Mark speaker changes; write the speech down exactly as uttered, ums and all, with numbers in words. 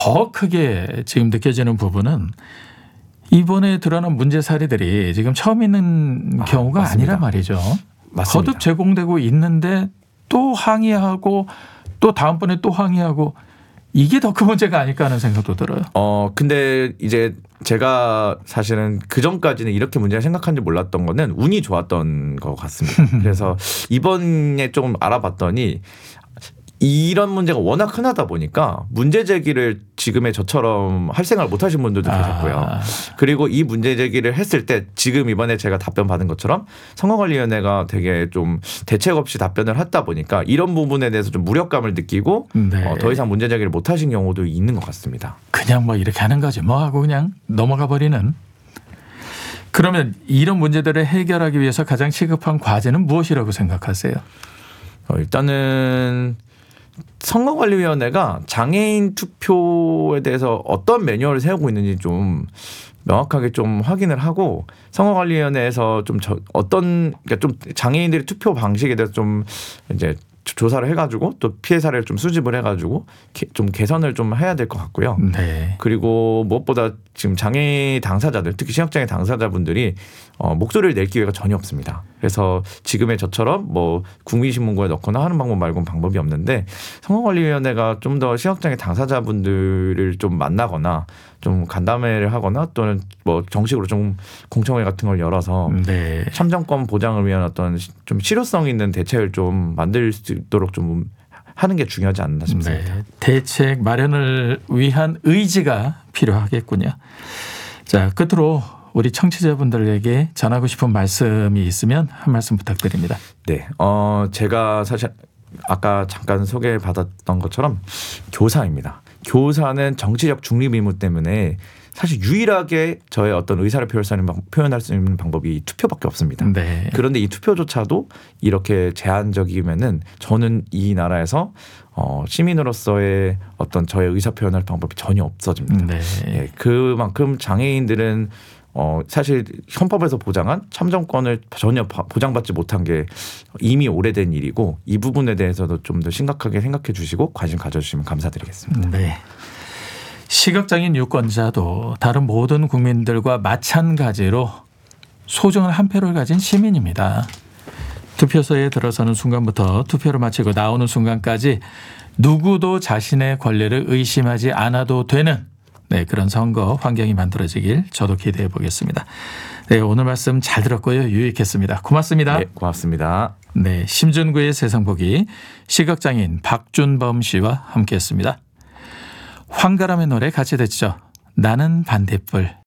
Speaker 1: 더 크게 지금 느껴지는 부분은 이번에 드러난 문제 사례들이 지금 처음 있는
Speaker 2: 아,
Speaker 1: 경우가
Speaker 2: 맞습니다.
Speaker 1: 아니란 말이죠.
Speaker 2: 맞습니다.
Speaker 1: 거듭 제공되고 있는데 또 항의하고 또 다음번에 또 항의하고 이게 더 큰 문제가 아닐까 하는 생각도 들어요.
Speaker 2: 어 근데 이제 제가 사실은 그 전까지는 이렇게 문제를 생각한 줄 몰랐던 거는 운이 좋았던 것 같습니다. 그래서 이번에 좀 알아봤더니 이런 문제가 워낙 흔하다 보니까 문제 제기를 지금의 저처럼 할 생각을 못 하신 분들도 계셨고요.
Speaker 1: 아.
Speaker 2: 그리고 이 문제 제기를 했을 때 지금 이번에 제가 답변 받은 것처럼 선거관리위원회가 되게 좀 대책 없이 답변을 했다 보니까 이런 부분에 대해서 좀 무력감을 느끼고
Speaker 1: 네.
Speaker 2: 어, 더 이상 문제 제기를 못 하신 경우도 있는 것 같습니다.
Speaker 1: 그냥 뭐 이렇게 하는 거지 뭐 하고 그냥 넘어가 버리는. 그러면 이런 문제들을 해결하기 위해서 가장 시급한 과제는 무엇이라고 생각하세요?
Speaker 2: 어, 일단은 선거관리위원회가 장애인 투표에 대해서 어떤 매뉴얼을 세우고 있는지 좀 명확하게 좀 확인을 하고 선거관리위원회에서 좀 저, 어떤 그러니까 좀 장애인들의 투표 방식에 대해서 좀 이제 조사를 해가지고 또 피해 사례를 좀 수집을 해가지고 개, 좀 개선을 좀 해야 될 것 같고요.
Speaker 1: 네.
Speaker 2: 그리고 무엇보다 지금 장애 당사자들 특히 시각장애 당사자분들이 어, 목소리를 낼 기회가 전혀 없습니다. 그래서 지금의 저처럼 뭐 국민신문고에 넣거나 하는 방법 말고는 방법이 없는데 선거관리위원회가 좀 더 시각장애 당사자분들을 좀 만나거나 좀 간담회를 하거나 또는 뭐 정식으로 좀 공청회 같은 걸 열어서
Speaker 1: 네.
Speaker 2: 참정권 보장을 위한 어떤 좀 실효성 있는 대책을 좀 만들 수 있도록 좀 하는 게 중요하지 않나 싶습니다.
Speaker 1: 네. 대책 마련을 위한 의지가 필요하겠군요. 자, 끝으로 우리 청취자분들에게 전하고 싶은 말씀이 있으면 한 말씀 부탁드립니다.
Speaker 2: 네, 어 제가 사실 아까 잠깐 소개받았던 것처럼 교사입니다. 교사는 정치적 중립 의무 때문에 사실 유일하게 저의 어떤 의사를 표현할 수 있는 방법이 투표밖에 없습니다.
Speaker 1: 네.
Speaker 2: 그런데 이 투표조차도 이렇게 제한적이면은 저는 이 나라에서 어, 시민으로서의 어떤 저의 의사 표현할 방법이 전혀 없어집니다.
Speaker 1: 네.
Speaker 2: 예, 그만큼 장애인들은 어, 사실 헌법에서 보장한 참정권을 전혀 보장받지 못한 게 이미 오래된 일이고 이 부분에 대해서도 좀 더 심각하게 생각해 주시고 관심 가져주시면 감사드리겠습니다.
Speaker 1: 네. 시각장애인 유권자도 다른 모든 국민들과 마찬가지로 소중한 한 표를 가진 시민입니다. 투표소에 들어서는 순간부터 투표를 마치고 나오는 순간까지 누구도 자신의 권리를 의심하지 않아도 되는 네, 그런 선거 환경이 만들어지길 저도 기대해 보겠습니다. 네, 오늘 말씀 잘 들었고요. 유익했습니다. 고맙습니다.
Speaker 2: 네, 고맙습니다.
Speaker 1: 네, 심준구의 세상보기 시각장애인 박준범 씨와 함께했습니다. 황가람의 노래 같이 듣죠. 나는 반딧불.